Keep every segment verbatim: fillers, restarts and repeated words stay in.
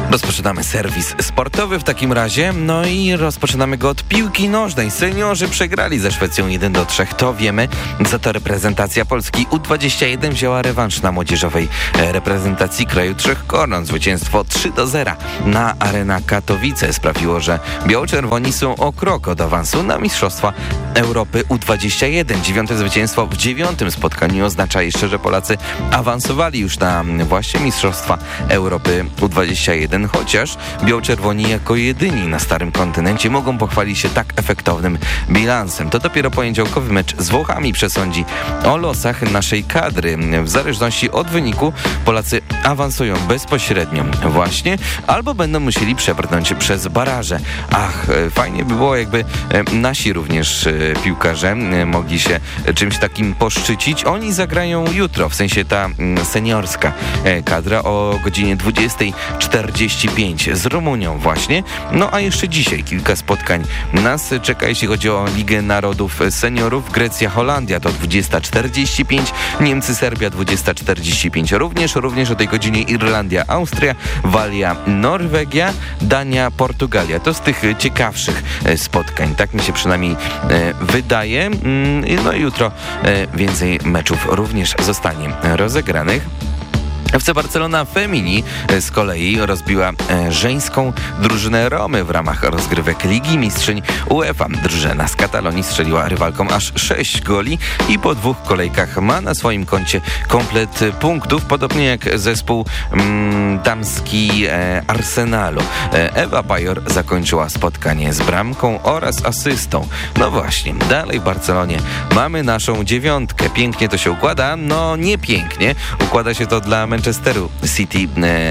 Rozpoczynamy serwis sportowy w takim razie, no i rozpoczynamy go od piłki nożnej. Seniorzy przegrali ze Szwecją jeden do trzech, to wiemy. Za to reprezentacja Polski U dwadzieścia jeden wzięła rewanż na młodzieżowej reprezentacji kraju Trzech Koron. Zwycięstwo trzy do zera na Arena Katowice sprawiło, że biało-czerwoni są o krok od awansu na Mistrzostwa Europy U dwadzieścia jeden. Dziewiąte zwycięstwo w dziewiątym spotkaniu oznacza jeszcze, że Polacy awansowali już na właśnie Mistrzostwa Europy U dwadzieścia jeden, chociaż biało-czerwoni jako jedyni na starym kontynencie mogą pochwalić się tak efektownym bilansem. To dopiero poniedziałkowy mecz z Włochami przesądzi o losach naszej kadry. W zależności od wyniku Polacy awansują bezpośrednio właśnie, albo będą musieli przebrnąć przez baraże. Ach, fajnie by było, jakby nasi również piłkarze mogli się czymś takim poszczycić. Oni zagrają jutro, w sensie ta seniorska kadra o godzinie dwudziestej czterdzieści pięć z Rumunią właśnie. No a jeszcze dzisiaj kilka spotkań nas czeka, jeśli chodzi o Ligę Narodów Seniorów. Grecja, Holandia to dwudziesta czterdzieści pięć, Niemcy, Serbia dwudziesta czterdzieści pięć również, również o tej godzinie Irlandia, Austria, Walia, Norwegia, Dania, Portugalia. To z tych ciekawszych spotkań, tak mi się przynajmniej e, wydaje. No i jutro e, więcej meczów również zostanie rozegranych. F C Barcelona Femini z kolei rozbiła e, żeńską drużynę Romy w ramach rozgrywek Ligi Mistrzyń UEFA. Drużyna z Katalonii strzeliła rywalkom aż sześć goli i po dwóch kolejkach ma na swoim koncie komplet punktów, podobnie jak zespół mm, damski e, Arsenalu. E, Ewa Bajor zakończyła spotkanie z bramką oraz asystą. No właśnie, dalej w Barcelonie mamy naszą dziewiątkę. Pięknie to się układa? No nie pięknie. Układa się to dla Manchesteru City,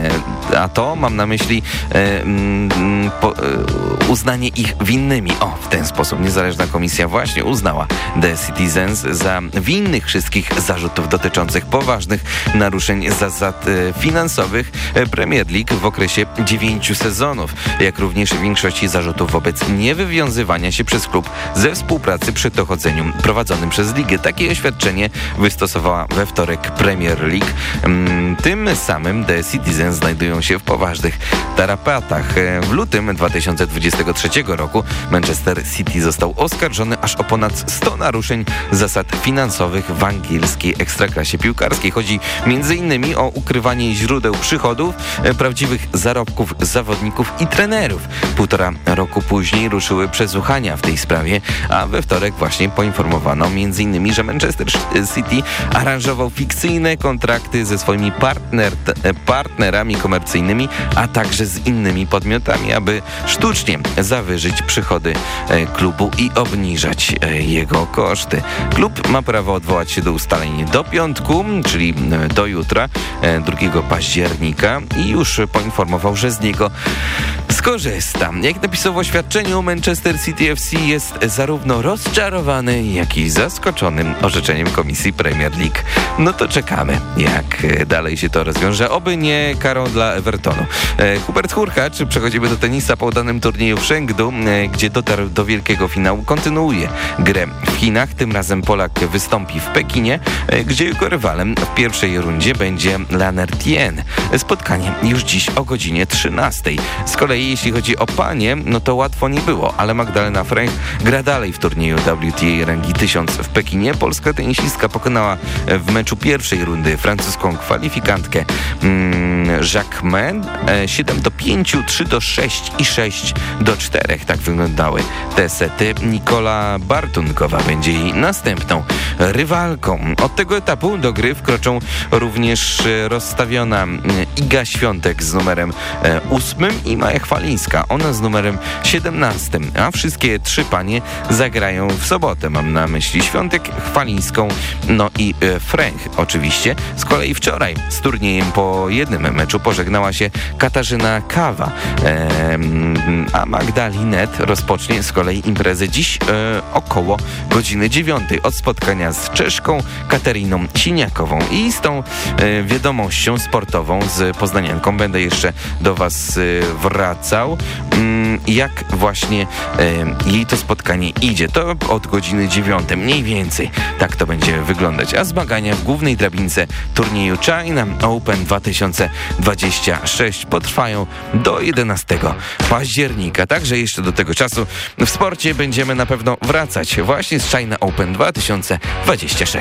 a to mam na myśli uznanie ich winnymi. O, w ten sposób niezależna komisja właśnie uznała The Citizens za winnych wszystkich zarzutów dotyczących poważnych naruszeń zasad finansowych Premier League w okresie dziewięciu sezonów, jak również większości zarzutów wobec niewywiązywania się przez klub ze współpracy przy dochodzeniu prowadzonym przez ligę. Takie oświadczenie wystosowała we wtorek Premier League. Tym samym The Citizens znajdują się w poważnych tarapatach. W lutym dwa tysiące dwudziestego trzeciego roku Manchester City został oskarżony aż o ponad sto naruszeń zasad finansowych w angielskiej ekstraklasie piłkarskiej. Chodzi między innymi o ukrywanie źródeł przychodów, prawdziwych zarobków zawodników i trenerów. Półtora roku później ruszyły przesłuchania w tej sprawie, a we wtorek właśnie poinformowano między innymi, że Manchester City aranżował fikcyjne kontrakty ze swoimi partner, partnerami komercyjnymi, a także z innymi podmiotami, aby sztucznie zawyżyć przychody klubu i obniżać jego koszty. Klub ma prawo odwołać się do ustaleń do piątku, czyli do jutra, drugiego października, i już poinformował, że z niego skorzysta. Jak napisał w oświadczeniu, Manchester City F C jest zarówno rozczarowany, jak i zaskoczony orzeczeniem Komisji Premier League. No to czekamy, jak dalej się to rozwiąże. Oby nie karą dla Evertonu. E, Hubert Hurkacz, przechodzimy do tenisa po udanym turnieju w Chengdu, e, gdzie dotarł do wielkiego finału. Kontynuuje grę w Chinach. Tym razem Polak wystąpi w Pekinie, e, gdzie jego rywalem w pierwszej rundzie będzie Laner Tien. Spotkanie już dziś o godzinie trzynastej. Z kolei jeśli chodzi o panie, no to łatwo nie było, ale Magdalena Frech gra dalej w turnieju W T A rangi tysiąc w Pekinie. Polska tenisistka pokonała w meczu pierwszej rundy francuską kwalifikantkę mm, Jacquemin siedem do pięciu, trzy do sześciu i sześć do czterech. Tak wyglądały te sety. Nikola Bartunkowa będzie jej następną rywalką. Od tego etapu do gry wkroczą również rozstawiona Iga Świątek z numerem ósmym i Maja Chwalińska, ona z numerem siedemnastym, a wszystkie trzy panie zagrają w sobotę. Mam na myśli Świątek, Chwalińską, no i Fręch oczywiście. Z kolei wczoraj z turniejem po jednym meczu pożegnała się Katarzyna Kawa, ehm, a Magda Linet rozpocznie z kolei imprezę dziś e, około godziny dziewiątej od spotkania z Czeszką Kateriną Siniakową. I z tą e, wiadomością sportową z poznanianką będę jeszcze do Was e, wracał, mm, jak właśnie e, jej to spotkanie idzie. To od godziny dziewiątej mniej więcej tak to będzie wyglądać. A zmagania w głównej drabince turnieju China Open dwa tysiące dwudziestego dwadzieścia sześć potrwają do jedenastego października. Także jeszcze do tego czasu w sporcie będziemy na pewno wracać właśnie z China Open dwa tysiące dwudziestego szóstego.